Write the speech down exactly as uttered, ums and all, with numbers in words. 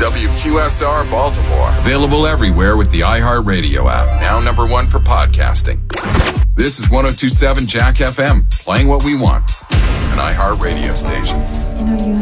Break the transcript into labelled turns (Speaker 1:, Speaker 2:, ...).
Speaker 1: W Q S R Baltimore. Available everywhere with the iHeartRadio app. Now number one for podcasting. This is one oh two point seven Jack F M, playing what we want. An iHeartRadio station.
Speaker 2: You know, you